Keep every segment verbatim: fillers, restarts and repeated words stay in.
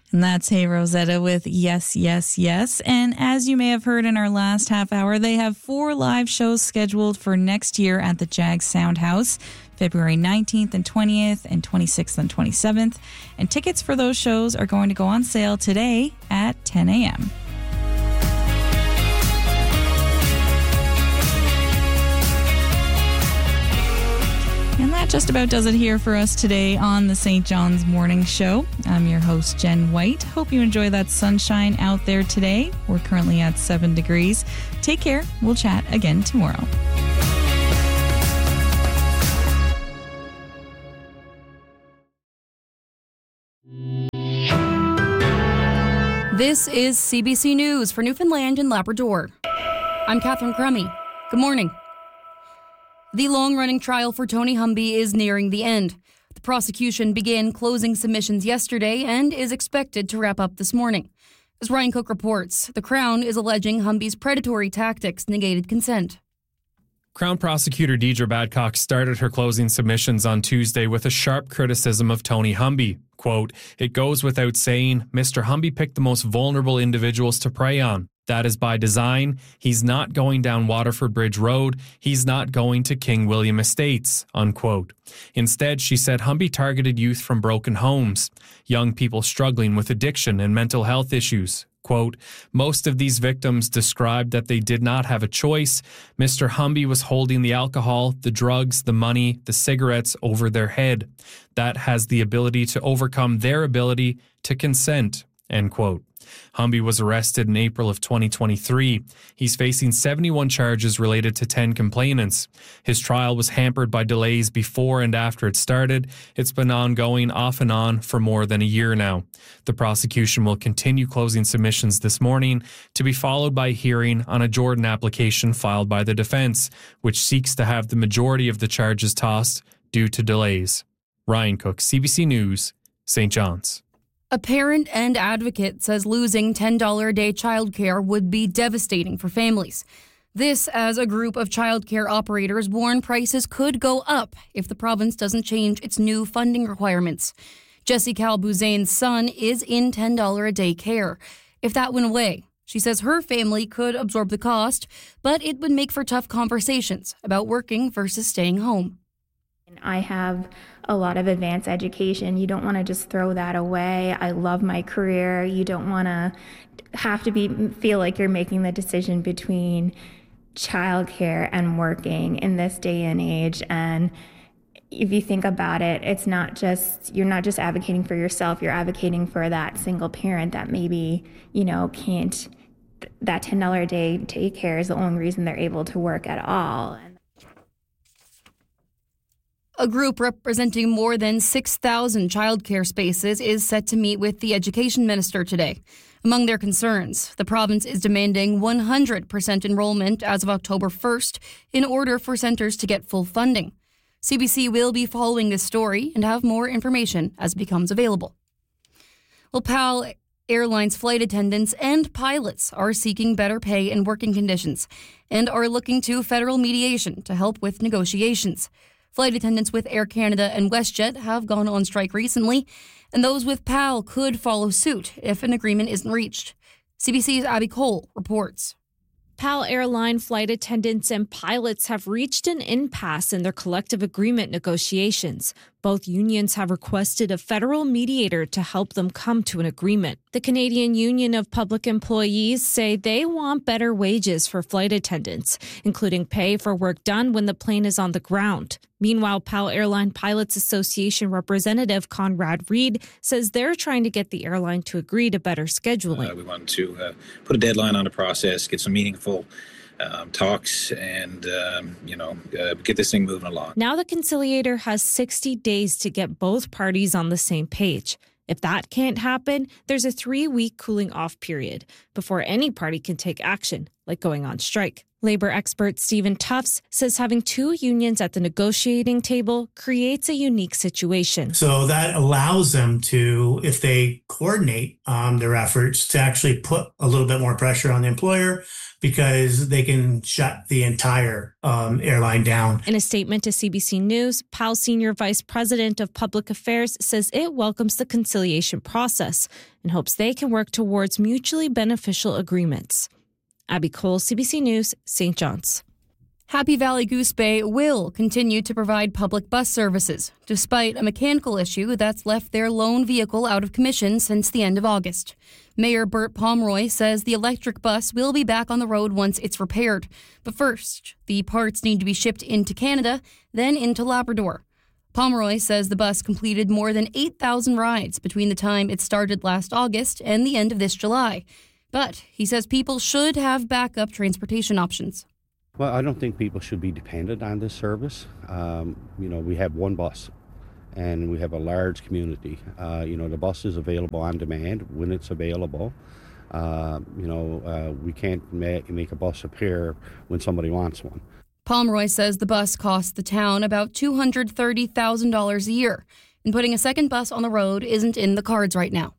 And that's Hey Rosetta with Yes, Yes, Yes. And as you may have heard in our last half hour, they have four live shows scheduled for next year at the Jag Sound House, February nineteenth and twentieth and twenty-sixth and twenty-seventh. And tickets for those shows are going to go on sale today at ten a.m. And that just about does it here for us today on the Saint John's Morning Show. I'm your host, Jen White. Hope you enjoy that sunshine out there today. We're currently at seven degrees. Take care. We'll chat again tomorrow. This is C B C News for Newfoundland and Labrador. I'm Catherine Crummy. Good morning. The long-running trial for Tony Humby is nearing the end. The prosecution began closing submissions yesterday and is expected to wrap up this morning. As Ryan Cook reports, the Crown is alleging Humby's predatory tactics negated consent. Crown Prosecutor Deidre Badcock started her closing submissions on Tuesday with a sharp criticism of Tony Humby. Quote, "It goes without saying, Mister Humby picked the most vulnerable individuals to prey on. That is by design. He's not going down Waterford Bridge Road. He's not going to King William Estates," unquote. Instead, she said Humby targeted youth from broken homes, young people struggling with addiction and mental health issues. Quote, "Most of these victims described that they did not have a choice. Mister Humby was holding the alcohol, the drugs, the money, the cigarettes over their head. That has the ability to overcome their ability to consent," end quote. Humby was arrested in April of twenty twenty-three. He's facing seventy-one charges related to ten complainants. His trial was hampered by delays before and after it started. It's been ongoing off and on for more than a year now. The prosecution will continue closing submissions this morning, to be followed by a hearing on a Jordan application filed by the defense, which seeks to have the majority of the charges tossed due to delays. Ryan Cook, C B C News, Saint John's. A parent and advocate says losing ten dollars a day childcare would be devastating for families. This as a group of childcare operators warn prices could go up if the province doesn't change its new funding requirements. Jessie Calbuzane's son is in ten dollars a day care. If that went away, she says her family could absorb the cost, but it would make for tough conversations about working versus staying home. I have a lot of advanced education. You don't want to just throw that away. I love my career. You don't want to have to be feel like you're making the decision between childcare and working in this day and age. And if you think about it, it's not just, you're not just advocating for yourself, you're advocating for that single parent that maybe, you know, can't, that ten dollars a day daycare is the only reason they're able to work at all. A group representing more than six thousand childcare spaces is set to meet with the Education Minister today. Among their concerns, the province is demanding one hundred percent enrollment as of October first in order for centres to get full funding. C B C will be following this story and have more information as it becomes available. Well, P A L Airlines flight attendants and pilots are seeking better pay and working conditions and are looking to federal mediation to help with negotiations. Flight attendants with Air Canada and WestJet have gone on strike recently, and those with P A L could follow suit if an agreement isn't reached. C B C's Abby Cole reports. P A L airline flight attendants and pilots have reached an impasse in their collective agreement negotiations. Both unions have requested a federal mediator to help them come to an agreement. The Canadian Union of Public Employees say they want better wages for flight attendants, including pay for work done when the plane is on the ground. Meanwhile, P A L Airline Pilots Association representative Conrad Reed says they're trying to get the airline to agree to better scheduling. Uh, we want to uh, put a deadline on the process, get some meaningful Um, talks and, um, you know, uh, get this thing moving along. Now the conciliator has sixty days to get both parties on the same page. If that can't happen, there's a three-week cooling off period before any party can take action, like going on strike. Labor expert Stephen Tufts says having two unions at the negotiating table creates a unique situation. So that allows them to, if they coordinate um, their efforts, to actually put a little bit more pressure on the employer, because they can shut the entire um, airline down. In a statement to C B C News, P A L Senior Vice President of Public Affairs says it welcomes the conciliation process and hopes they can work towards mutually beneficial agreements. Abby Cole, C B C News, Saint John's. Happy Valley Goose Bay will continue to provide public bus services, despite a mechanical issue that's left their lone vehicle out of commission since the end of August. Mayor Bert Pomeroy says the electric bus will be back on the road once it's repaired. But first, the parts need to be shipped into Canada, then into Labrador. Pomeroy says the bus completed more than eight thousand rides between the time it started last August and the end of this July. But he says people should have backup transportation options. Well, I don't think people should be dependent on this service. Um, you know, we have one bus and we have a large community. Uh, you know, the bus is available on demand when it's available. Uh, you know, uh, we can't ma- make a bus appear when somebody wants one. Pomeroy says the bus costs the town about two hundred thirty thousand dollars a year, and putting a second bus on the road isn't in the cards right now.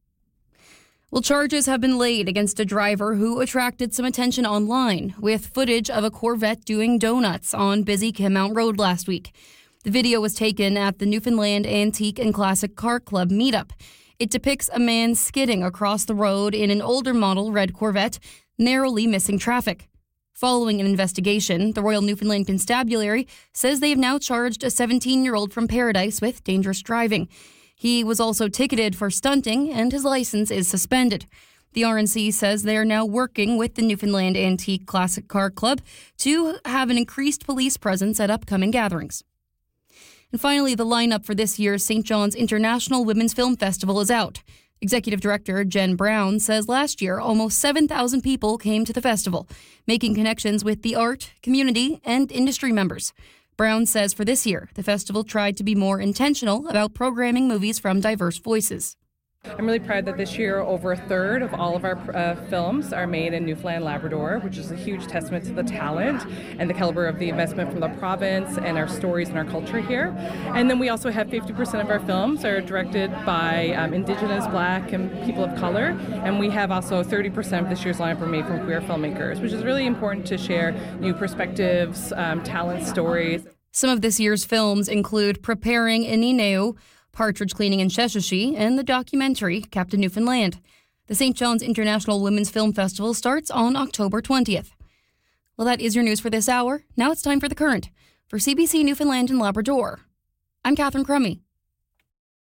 Well, charges have been laid against a driver who attracted some attention online with footage of a Corvette doing donuts on busy Kinmount Road last week. The video was taken at the Newfoundland Antique and Classic Car Club meetup. It depicts a man skidding across the road in an older model red Corvette, narrowly missing traffic. Following an investigation, the Royal Newfoundland Constabulary says they have now charged a seventeen-year-old from Paradise with dangerous driving. He was also ticketed for stunting, and his license is suspended. The R N C says they are now working with the Newfoundland Antique Classic Car Club to have an increased police presence at upcoming gatherings. And finally, the lineup for this year's Saint John's International Women's Film Festival is out. Executive Director Jen Brown says last year almost seven thousand people came to the festival, making connections with the art, community, and industry members. Brown says for this year, the festival tried to be more intentional about programming movies from diverse voices. I'm really proud that this year over a third of all of our uh, films are made in Newfoundland, Labrador, which is a huge testament to the talent and the caliber of the investment from the province and our stories and our culture here. And then we also have fifty percent of our films are directed by um, Indigenous, Black, and people of color. And we have also thirty percent of this year's lineup are made from queer filmmakers, which is really important to share new perspectives, um, talent, stories. Some of this year's films include Preparing Inineu, Partridge Cleaning in Sheshatshiu, and the documentary Captain Newfoundland. The Saint John's International Women's Film Festival starts on October twentieth. Well, that is your news for this hour. Now it's time for The Current. For C B C Newfoundland and Labrador, I'm Catherine Crummy.